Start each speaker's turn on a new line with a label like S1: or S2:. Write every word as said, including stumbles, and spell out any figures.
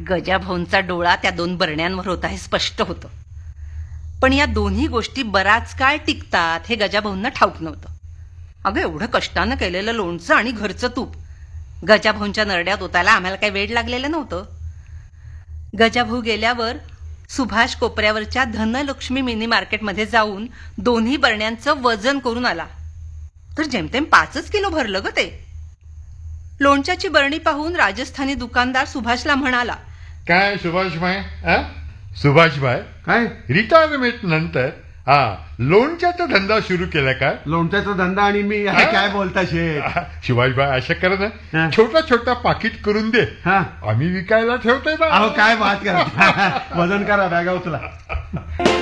S1: गजाभाऊंचा डोळा त्या दोन बरण्यांवर होता हे स्पष्ट होतं. पण या दोन्ही गोष्टी बराच काळ टिकतात हे गजाभाऊंना ठाऊक नव्हतं. अगं, एवढं कष्टानं केलेलं लोणचं आणि घरचं तूप गजाभाऊंच्या नरड्यात ओतायला आम्हाला काही वेळ लागलेलं नव्हतं. गजाभाऊ गेल्यावर सुभाष कोपऱ्यावरच्या धनलक्ष्मी मिनी मार्केटमध्ये जाऊन दोन्ही बरण्यांचं वजन करून आला. तर जेमतेम पाचच किलो भरलं ग ते. लोणच्याची बरणी पाहून राजस्थानी दुकानदार सुभाषला म्हणाला,
S2: काय सुभाषभाई, सुभाषभाई
S3: काय
S2: रिटायरमेंट नंतर हा लोणच्याचा धंदा सुरू केला का?
S3: लोणच्याचा धंदा आणि मी काय बोलता शेठ?
S2: सुभाषभाई असं कर ना, छोटा छोटा पाकिट करून दे, आम्ही विकायला ठेवतोय ना.
S3: अहो काय बात करा, वजन करा, बॅगा उचला.